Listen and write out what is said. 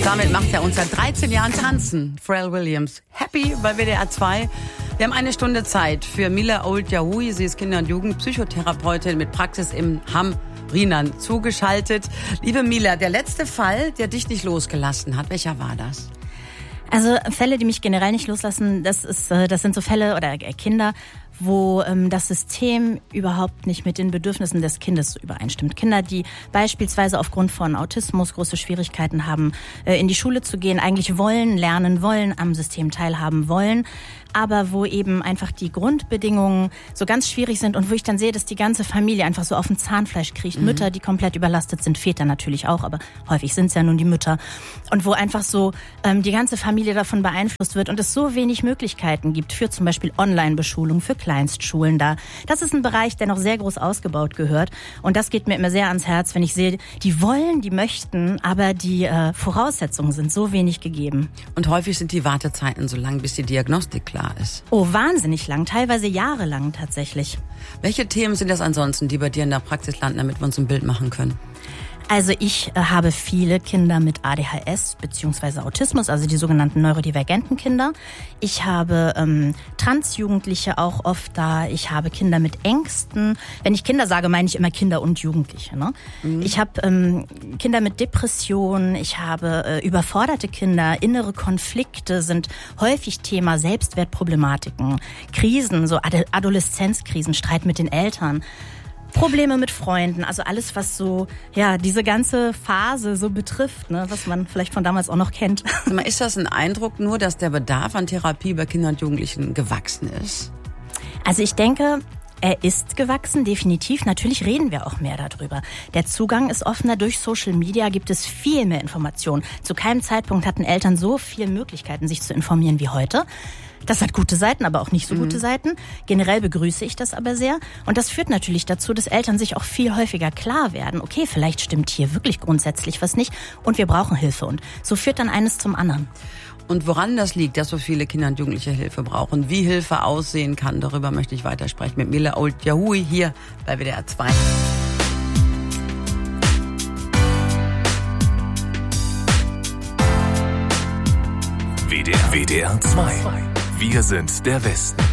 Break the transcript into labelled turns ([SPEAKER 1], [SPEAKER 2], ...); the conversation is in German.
[SPEAKER 1] Damit macht er uns seit 13 Jahren tanzen. Pharrell Williams. Happy bei WDR 2. Wir haben eine Stunde Zeit für Mila Old-Yahoui. Sie ist Kinder- und Jugendpsychotherapeutin mit Praxis im Hamm Rinan zugeschaltet. Liebe Mila, der letzte Fall, der dich nicht losgelassen hat, welcher war das?
[SPEAKER 2] Also Fälle, die mich generell nicht loslassen, das sind so Fälle oder Kinder, wo das System überhaupt nicht mit den Bedürfnissen des Kindes übereinstimmt. Kinder, die beispielsweise aufgrund von Autismus große Schwierigkeiten haben, in die Schule zu gehen, eigentlich wollen, lernen wollen, am System teilhaben wollen, aber wo eben einfach die Grundbedingungen so ganz schwierig sind und wo ich dann sehe, dass die ganze Familie einfach so auf dem Zahnfleisch kriecht. Mütter, die komplett überlastet sind, Väter natürlich auch, aber häufig sind es ja nun die Mütter. Und wo einfach so die ganze Familie davon beeinflusst wird und es so wenig Möglichkeiten gibt für zum Beispiel Online-Beschulung, für Kleinstschulen da. Das ist ein Bereich, der noch sehr groß ausgebaut gehört. Und das geht mir immer sehr ans Herz, wenn ich sehe, die wollen, die möchten, aber die Voraussetzungen sind so wenig gegeben.
[SPEAKER 1] Und häufig sind die Wartezeiten so lang, bis die Diagnostik klar ist.
[SPEAKER 2] Oh, wahnsinnig lang, teilweise jahrelang tatsächlich.
[SPEAKER 1] Welche Themen sind das ansonsten, die bei dir in der Praxis landen, damit wir uns ein Bild machen können?
[SPEAKER 2] Also ich habe viele Kinder mit ADHS bzw. Autismus, also die sogenannten neurodivergenten Kinder. Ich habe Transjugendliche auch oft da. Ich habe Kinder mit Ängsten. Wenn ich Kinder sage, meine ich immer Kinder und Jugendliche. Ne? Ich habe Kinder mit Depressionen. Ich habe überforderte Kinder. Innere Konflikte sind häufig Thema. Selbstwertproblematiken, Krisen, so Adoleszenzkrisen, Streit mit den Eltern. Probleme mit Freunden, also alles, was so, ja, diese ganze Phase so betrifft, ne, was man vielleicht von damals auch noch kennt.
[SPEAKER 1] Ist das ein Eindruck nur, dass der Bedarf an Therapie bei Kindern und Jugendlichen gewachsen ist?
[SPEAKER 2] Also ich denke, er ist gewachsen, definitiv. Natürlich reden wir auch mehr darüber. Der Zugang ist offener. Durch Social Media gibt es viel mehr Informationen. Zu keinem Zeitpunkt hatten Eltern so viele Möglichkeiten, sich zu informieren wie heute. Das hat gute Seiten, aber auch nicht so gute Seiten. Generell begrüße ich das aber sehr. Und das führt natürlich dazu, dass Eltern sich auch viel häufiger klar werden, okay, vielleicht stimmt hier wirklich grundsätzlich was nicht und wir brauchen Hilfe. Und so führt dann eines zum anderen.
[SPEAKER 1] Und woran das liegt, dass so viele Kinder und Jugendliche Hilfe brauchen, wie Hilfe aussehen kann, darüber möchte ich weitersprechen mit Mila Old-Yahoui hier bei WDR 2.
[SPEAKER 3] WDR 2. Wir sind der Westen.